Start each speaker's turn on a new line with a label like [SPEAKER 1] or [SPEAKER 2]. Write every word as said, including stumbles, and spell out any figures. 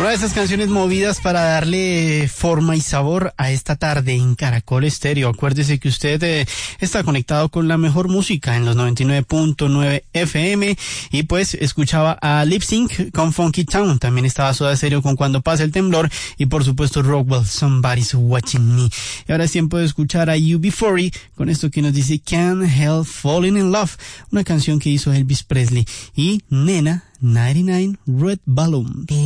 [SPEAKER 1] Una de esas canciones movidas para darle forma y sabor a esta tarde en Caracol Estéreo. Acuérdese que usted eh, está conectado con la mejor música en los noventa y nueve punto nueve F M y pues escuchaba a Lip Sync con Funky Town. También estaba Soda Stereo con Cuando Pasa el Temblor y por supuesto Rockwell, Somebody's Watching Me. Y ahora es tiempo de escuchar a U B cuarenta con esto que nos dice Can't Help Falling in Love, una canción que hizo Elvis Presley, y Nena noventa y nueve Red Balloon.